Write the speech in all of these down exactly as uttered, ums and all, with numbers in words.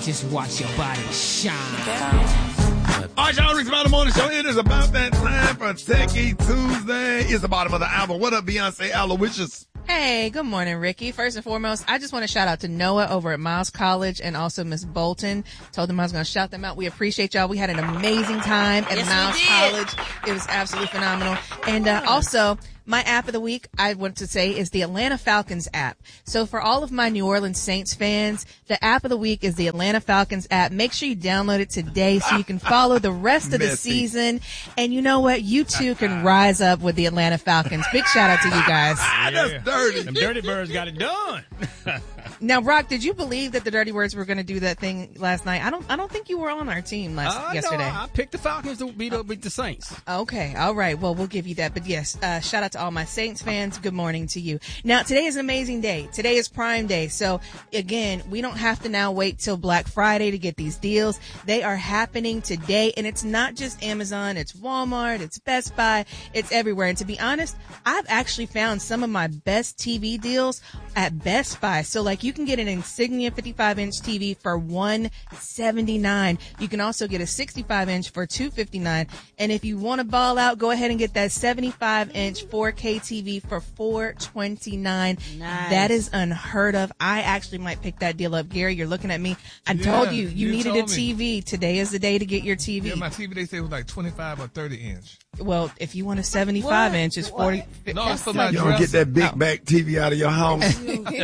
Just watch your body shine. All right, y'all, Rick's Bottom Morning Show. It is about that time for Techie Tuesday. It's the bottom of the hour. What up, Beyonce Aloysius? Hey, good morning, Ricky. First and foremost, I just want to shout out to Noah over at Miles College and also Miss Bolton. Told them I was going to shout them out. We appreciate y'all. We had an amazing time at yes, Miles College. It was absolutely phenomenal. And uh, also, my app of the week, I want to say, is the Atlanta Falcons app. So for all of my New Orleans Saints fans, the app of the week is the Atlanta Falcons app. Make sure you download it today so you can follow the rest of the season. And you know what? You too can rise up with the Atlanta Falcons. Big shout out to you guys. Yeah. That's dirty. Them Dirty Birds got it done. Now, Brock, did you believe that the Dirty Birds were going to do that thing last night? I don't. I don't think you were on our team last uh, yesterday. No, I picked the Falcons to beat up with the Saints. Okay, all right. Well, we'll give you that. But yes, uh, shout out to all my Saints fans. Good morning to you. Now, today is an amazing day. Today is Prime Day. So again, we don't have to now wait till Black Friday to get these deals. They are happening today, and it's not just Amazon. It's Walmart. It's Best Buy. It's everywhere. And to be honest, I've actually found some of my best T V deals at Best Buy. So like, you can get an Insignia fifty-five inch T V for one seventy-nine. You can also get a sixty-five inch for two fifty-nine. And if you want to ball out, go ahead and get that seventy-five inch four K T V for four twenty-nine. Nice. That is unheard of. I actually might pick that deal up. Gary, you're looking at me. I Yeah, told you, you, you needed told a T V. Today is the day to get your T V. Yeah, my T V, they say it was like twenty-five or thirty inch. Well, if you want a seventy-five inch, it's forty. No, it's for my You don't get that big back T V out of your house.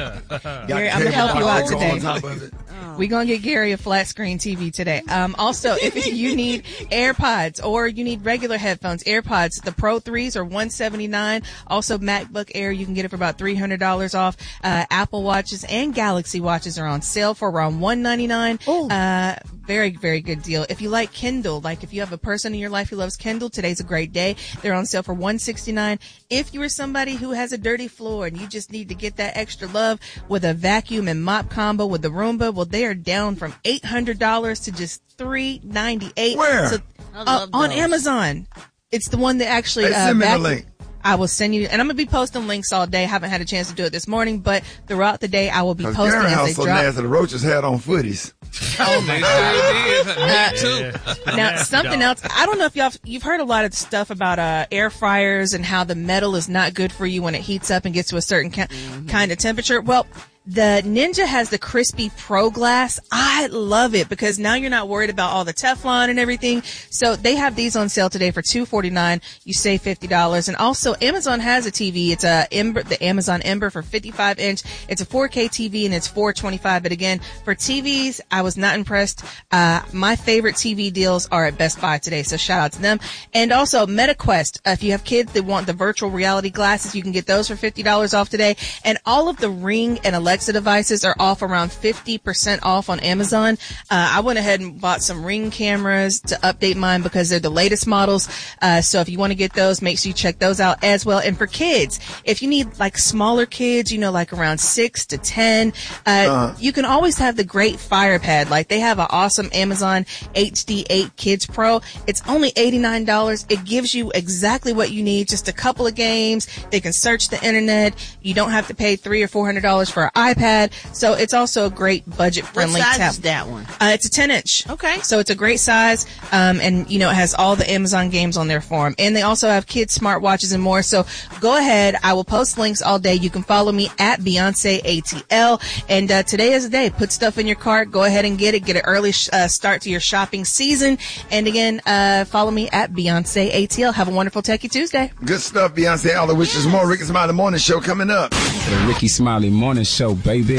Gary, I'm gonna help you out today. On top of it. We're going to get Gary a flat screen T V today. Um, also, if you need AirPods or you need regular headphones, AirPods, the Pro threes are one seventy-nine. Also, MacBook Air, you can get it for about three hundred dollars off. Uh, Apple Watches and Galaxy Watches are on sale for around one ninety-nine. Uh, very, very good deal. If you like Kindle, like if you have a person in your life who loves Kindle, today's a great day. They're on sale for one sixty-nine. If you are somebody who has a dirty floor and you just need to get that extra love with a vacuum and mop combo with the Roomba, well, they are down from eight hundred dollars to just three ninety-eight. Where? So, uh, on Amazon. It's the one that actually Hey, uh, send me the vacuum- link. I will send you, and I'm gonna be posting links all day. I haven't had a chance to do it this morning, but throughout the day I will be Cause posting Gary as house they so drop. nasty. The roaches had on footies. Oh my God. Me too. Now, something else. I don't know if y'all you've heard a lot of stuff about uh, air fryers and how the metal is not good for you when it heats up and gets to a certain ki- Mm-hmm. kind of temperature. Well, the Ninja has the Crispy Pro Glass. I love it because now you're not worried about all the Teflon and everything. So they have these on sale today for two forty-nine. You save fifty dollars. And also Amazon has a T V. It's a Ember, the Amazon Ember for fifty-five inch. It's a four K T V and it's four twenty-five. But again, for T Vs, I was not impressed. Uh, my favorite T V deals are at Best Buy today. So shout out to them. And also MetaQuest. Uh, if you have kids that want the virtual reality glasses, you can get those for fifty dollars off today. And all of the Ring and Alexa devices are off around fifty percent off on Amazon. Uh, I went ahead and bought some Ring cameras to update mine because they're the latest models. Uh, so if you want to get those, make sure you check those out as well. And for kids, if you need like smaller kids, you know, like around six to ten, uh, uh-huh. you can always have the great Fire Pad. Like they have an awesome Amazon H D eight Kids Pro. It's only eighty-nine dollars. It gives you exactly what you need. Just a couple of games. They can search the internet. You don't have to pay three or four hundred dollars for an iPad. So it's also a great budget friendly What size tab. is that one? Uh, it's a ten inch. Okay. So it's a great size. Um, and you know, it has all the Amazon games on there for them. And they also have kids smartwatches and more. So go ahead. I will post links all day. You can follow me at Beyonce A T L. And, uh, today is the day. Put stuff in your cart. Go ahead and get it. Get an early, sh- uh, start to your shopping season. And again, uh, follow me at Beyonce A T L. Have a wonderful Techie Tuesday. Good stuff, Beyonce Aloysius. More Ricky Smiley Morning Show coming up. The Ricky Smiley Morning Show, baby.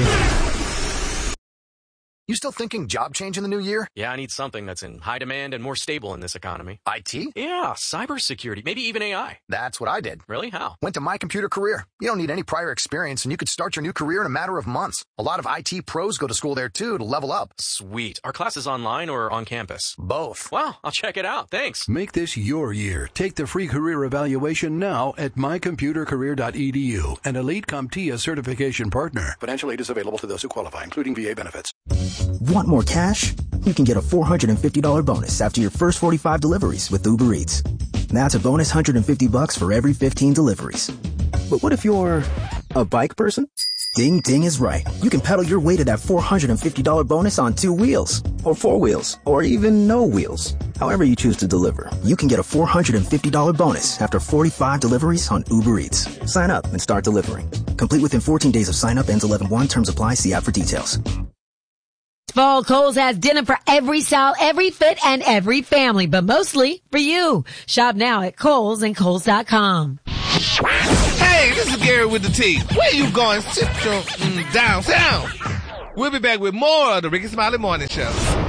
You still thinking job change in the new year? Yeah, I need something that's in high demand and more stable in this economy. I T? Yeah, cybersecurity, maybe even A I. That's what I did. Really? How? Went to My Computer Career. You don't need any prior experience, and you could start your new career in a matter of months. A lot of I T pros go to school there, too, to level up. Sweet. Are classes online or on campus? Both. Wow, I'll check it out. Thanks. Make this your year. Take the free career evaluation now at my computer career dot e d u, an Elite CompTIA certification partner. Financial aid is available to those who qualify, including V A benefits. Want more cash? You can get a four hundred fifty dollars bonus after your first forty-five deliveries with Uber Eats. That's a bonus one hundred fifty bucks for every fifteen deliveries. But what if you're a bike person? Ding Ding is right. You can pedal your way to that four hundred fifty dollars bonus on two wheels, or four wheels, or even no wheels. However you choose to deliver, you can get a four hundred fifty dollars bonus after forty-five deliveries on Uber Eats. Sign up and start delivering. Complete within fourteen days of sign up. Ends eleven one. Terms apply. See app for details. Fall, Kohl's has dinner for every style, every fit, and every family, but mostly for you. Shop now at Kohl's and Kohl's dot com. Hey, this is Gary with the T. Where you going? Sit your mm, downtown. We'll be back with more of the Ricky Smiley Morning Show.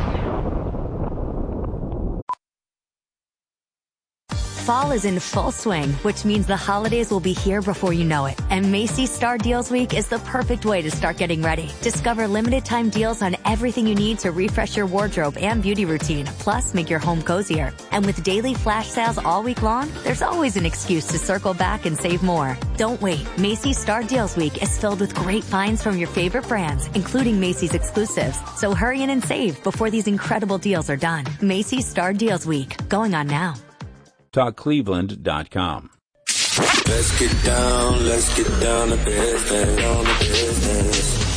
Fall is in full swing, which means the holidays will be here before you know it. And Macy's Star Deals Week is the perfect way to start getting ready. Discover limited time deals on everything you need to refresh your wardrobe and beauty routine, plus make your home cozier. And with daily flash sales all week long, there's always an excuse to circle back and save more. Don't wait. Macy's Star Deals Week is filled with great finds from your favorite brands, including Macy's exclusives. So hurry in and save before these incredible deals are done. Macy's Star Deals Week, going on now. talk cleveland dot com. Let's get down, let's get down to business, on to business.